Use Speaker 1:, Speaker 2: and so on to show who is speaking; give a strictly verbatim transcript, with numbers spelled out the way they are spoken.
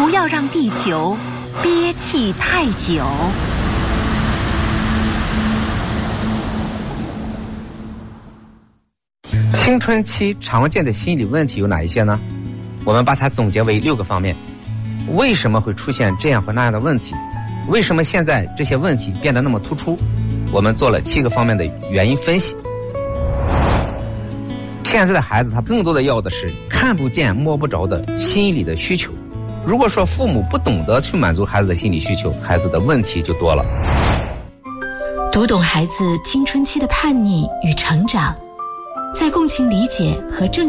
Speaker 1: 不要让地球憋气太久。
Speaker 2: 青春期常见的心理问题有哪一些呢？我们把它总结为六个方面。为什么会出现这样或那样的问题？为什么现在这些问题变得那么突出？我们做了七个方面的原因分析。现在的孩子他更多的要的是看不见摸不着的心理的需求。如果说父母不懂得去满足孩子的心理需求，孩子的问题就多了。
Speaker 1: 读懂孩子青春期的叛逆与成长，在共情理解和正